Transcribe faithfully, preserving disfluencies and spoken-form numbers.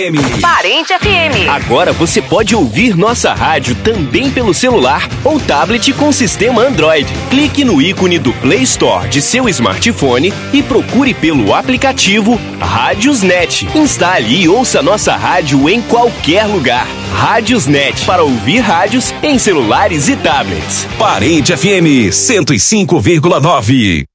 Parente F M. Agora você pode ouvir nossa rádio também pelo celular ou tablet com sistema Android. Clique no ícone do Play Store de seu smartphone e procure pelo aplicativo Rádiosnet. Instale e ouça nossa rádio em qualquer lugar. Rádiosnet, para ouvir rádios em celulares e tablets. Parente F M cento e cinco vírgula nove.